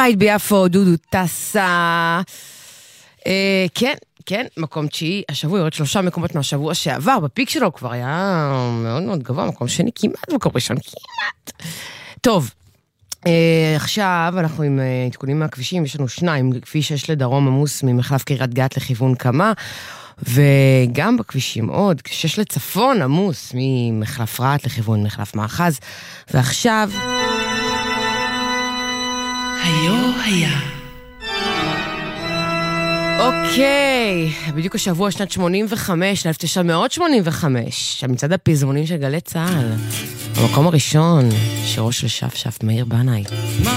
בית ביפו, דודו טסה. כן, מקום 9, השבוע יורד 3 מקומות מהשבוע שעבר, בפיק שלו הוא כבר היה מאוד מאוד גבוה, מקום שני כמעט, מקום ראשון כמעט. טוב, עכשיו אנחנו עם עדכונים מהכבישים, יש לנו 2, כביש 6 לדרום עמוס ממחלף קריית גת לכיוון קמה, וגם בכבישים עוד, 6 לצפון עמוס ממחלף רעת לכיוון מחלף מאחז, ועכשיו היה. אוקיי, בדיוק השבוע שנת 85, 1985, המצעד הפזמונים של גלי צהל, המקום הראשון, שירו של שף מאיר בנאי.